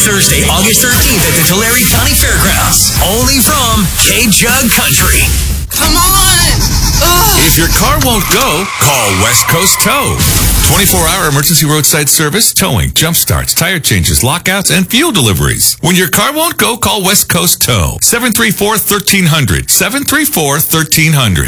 Thursday, August 13th at the Tulare County Fairgrounds. Only from K-Jug Country. Come on! If your car won't go, call West Coast Tow. 24-hour emergency roadside service, towing, jump starts, tire changes, lockouts, and fuel deliveries. When your car won't go, call West Coast Tow. 734-1300. 734-1300.